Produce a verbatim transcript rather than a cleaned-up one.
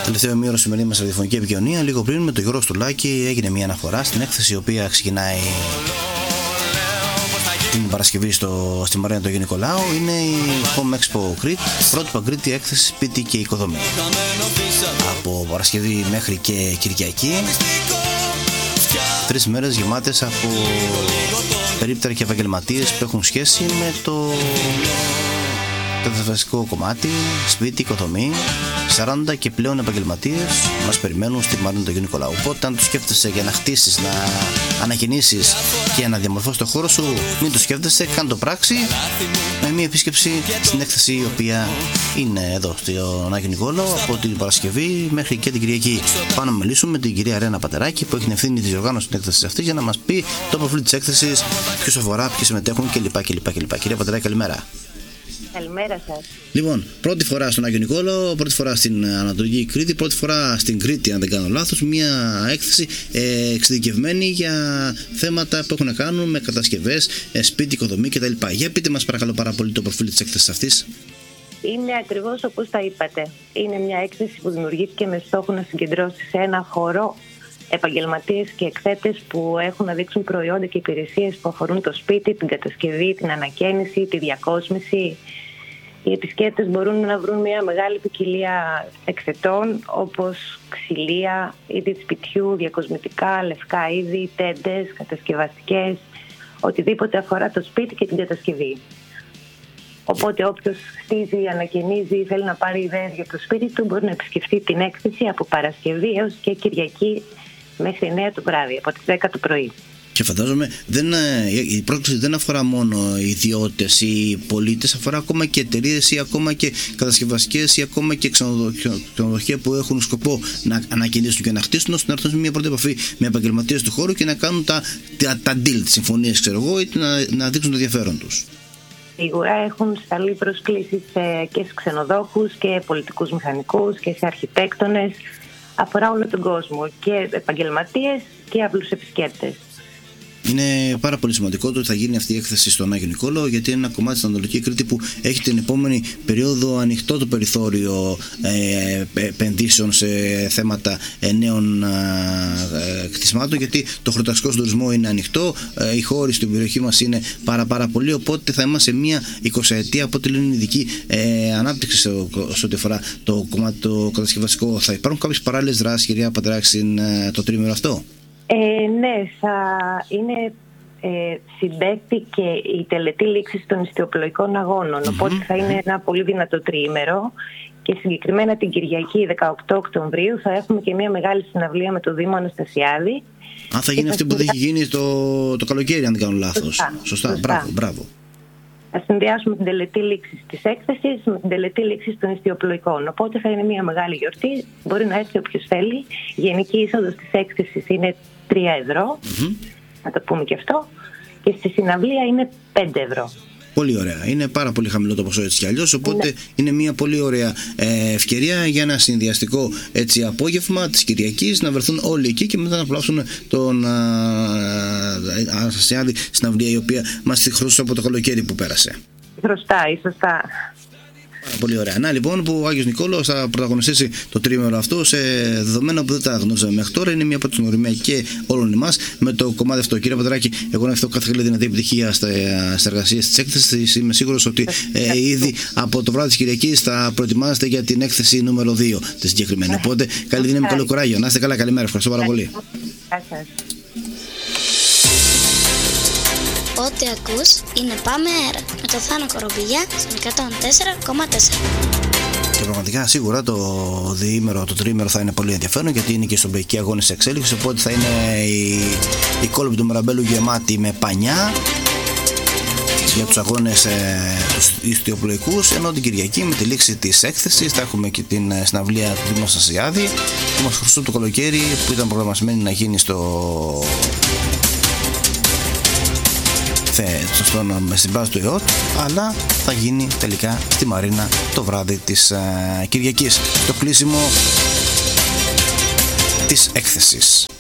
Τελευταίο ημίωρο σημερινή μας ραδιοφωνική επικοινωνία. Λίγο πριν με τον Γιώργο Στουλάκη έγινε μια αναφορά στην έκθεση η οποία ξεκινάει την Παρασκευή στο, στη Μαρίνα του Αγίου Νικολάου. Είναι η Home Expo Crete, πρώτη παγκρίτη έκθεση σπίτι και οικοδομή. Από Παρασκευή μέχρι και Κυριακή, τρεις μέρες γεμάτες από περίπτερα και επαγγελματίες που έχουν σχέση με το κατασκευαστικό κομμάτι, σπίτι, οικοδομή. σαράντα και πλέον επαγγελματίες μας περιμένουν στη Μαρίνα του Αγίου Νικολάου. Οπότε, αν το σκέφτεσαι για να χτίσεις, να ανακαινήσεις και να διαμορφώσεις το χώρο σου, μην το σκέφτεσαι, κάνε το πράξη με μια επίσκεψη στην έκθεση η οποία είναι εδώ στον Άγιο Νικόλαο από την Παρασκευή μέχρι και την Κυριακή. Πάμε να μιλήσουμε με την κυρία Ρένα Πατεράκη που έχει την ευθύνη της διοργάνωσης της έκθεσης αυτής για να μας πει το προφίλ της έκθεσης, ποιους αφορά, ποιοι συμμετέχουν κλπ. κλπ, κλπ. Κυρία Πατεράκη, καλημέρα. Καλημέρα σας. Λοιπόν, πρώτη φορά στον Άγιο Νικόλαο, πρώτη φορά στην Ανατολική Κρήτη, πρώτη φορά στην Κρήτη, αν δεν κάνω λάθος, μια έκθεση ε, εξειδικευμένη για θέματα που έχουν να κάνουν με κατασκευές, ε, σπίτι, οικοδομή κτλ. Για πείτε μας παρακαλώ πάρα πολύ το προφίλ της έκθεσης αυτής. Είναι ακριβώς όπως τα είπατε. Είναι μια έκθεση που δημιουργήθηκε με στόχο να συγκεντρώσει σε ένα χώρο επαγγελματίες και εκθέτες που έχουν να δείξουν προϊόντα και υπηρεσίες που αφορούν το σπίτι, την κατασκευή, την ανακαίνιση, τη διακόσμηση. Οι επισκέπτες μπορούν να βρουν μια μεγάλη ποικιλία εκθετών όπως ξυλία, είδη σπιτιού, διακοσμητικά, λευκά είδη, τέντες, κατασκευαστικές, οτιδήποτε αφορά το σπίτι και την κατασκευή. Οπότε όποιος χτίζει, ανακαινίζει ή θέλει να πάρει ιδέες για το σπίτι του μπορεί να επισκεφτεί την έκθεση από Παρασκευή έως και Κυριακή μέχρι εννιά το βράδυ, από τις δέκα το πρωί. Και φαντάζομαι δεν, η πρόκληση δεν αφορά μόνο ιδιώτες ή πολίτες, αφορά ακόμα και εταιρείες ή ακόμα και κατασκευαστικές ή ακόμα και ξενοδοχεία που έχουν σκοπό να ανακαινήσουν και να χτίσουν, ώστε να έρθουν σε μια πρώτη επαφή με επαγγελματίες του χώρου και να κάνουν τα, τα, τα deal, τις συμφωνίες, ξέρω εγώ, ή να, να δείξουν το ενδιαφέρον τους. Σίγουρα έχουν σταλεί προσκλήσεις και σε ξενοδόχους και πολιτικούς μηχανικούς και σε αρχιτέκτονες. Αφορά όλο τον κόσμο, και επαγγελματίες και απλούς επισκέπτες. Είναι πάρα πολύ σημαντικό το ότι θα γίνει αυτή η έκθεση στον Άγιο Νικόλαο, γιατί είναι ένα κομμάτι στην Ανατολική Κρήτη που έχει την επόμενη περίοδο ανοιχτό το περιθώριο ε, επενδύσεων σε θέματα ε, νέων ε, κτισμάτων, γιατί το χωροταξικό τουρισμό είναι ανοιχτό, ε, οι χώροι στην περιοχή μας είναι πάρα, πάρα πολλοί. Οπότε θα είμαστε σε μια εικοσαετία από τη ειδική ε, ανάπτυξη σε, σε ό,τι αφορά το κομμάτι το κατασκευαστικό. Θα υπάρχουν κάποιες παράλληλες δράσεις, κυρία Πατεράκη, το τρίμηνο αυτό? Ε, ναι, θα είναι ε, συμπέκτη και η τελετή λήξη των ιστιοπλοϊκών αγώνων. Mm-hmm. Οπότε θα είναι ένα πολύ δυνατό τριήμερο και συγκεκριμένα την Κυριακή δεκαοκτώ Οκτωβρίου θα έχουμε και μια μεγάλη συναυλία με το Δήμο Αναστασιάδη. Αν θα γίνει αυτή που δεν έχει γίνει το, το καλοκαίρι, αν δεν κάνω λάθος. Σωστά, Σωστά. Σωστά. Μπράβο, μπράβο. Θα συνδυάσουμε την τελετή λήξη της έκθεσης με την τελετή λήξη των ιστιοπλοϊκών. Οπότε θα είναι μια μεγάλη γιορτή. Μπορεί να έρθει όποιος θέλει. Η γενική είσοδος της έκθεσης είναι τρία ευρώ. Mm-hmm. Να το πούμε και αυτό. Και στη συναυλία είναι πέντε ευρώ. Πολύ ωραία. Είναι πάρα πολύ χαμηλό το ποσό έτσι κι αλλιώς. Οπότε ναι, είναι μια πολύ ωραία ε, ευκαιρία για ένα συνδυαστικό έτσι, απόγευμα της Κυριακής να βρεθούν όλοι εκεί και μετά να απολαύσουν τον Αναστασιάδη συναυλία, η οποία μας τη χρωστούσε από το καλοκαίρι που πέρασε. Χρωστάει, σωστά. Πολύ ωραία. Να λοιπόν που ο Άγιος Νικόλαος θα πρωταγωνιστήσει το τρίμηνο αυτό σε δεδομένα που δεν τα γνώριζαμε μέχρι τώρα. Είναι μια από τις γνωριμές και όλων εμάς με το κομμάτι αυτό. Κύριε Πατεράκη, εγώ να ευχηθώ κάθε καλή δυνατή επιτυχία στις εργασίες της έκθεσης. Είμαι σίγουρος ότι ε, ήδη από το βράδυ της Κυριακής θα προετοιμάζεστε για την έκθεση νούμερο δύο τη συγκεκριμένη. Οπότε καλή δύναμη, καλό κουράγιο. Να είστε καλά, καλημέρα. Ευχαριστώ πάρα πολύ. Ό,τι ακούς είναι Πάμε Αέρα με το Θάνο Κορομπηλιά στην εκατόν τέσσερα κόμμα τέσσερα. Και πραγματικά σίγουρα το διήμερο, το τριήμερο θα είναι πολύ ενδιαφέρον, γιατί είναι και στον Μπαϊκή Αγώνες εξέλιξη. Οπότε θα είναι η, η κόλπη του Μεραμπέλου γεμάτη με πανιά για τους αγώνες ε, τους ιστιοπλοϊκούς, ενώ την Κυριακή με τη λήξη της έκθεσης θα έχουμε και την συναυλία του Δήμου Αναστασιάδη που μας χρωστούν το καλοκαίρι, που ήταν προγραμματισμένη να γίνει στο στον, στην μπάζα του ΕΟΤ, αλλά θα γίνει τελικά στη Μαρίνα το βράδυ της uh, Κυριακής, το κλείσιμο της έκθεσης.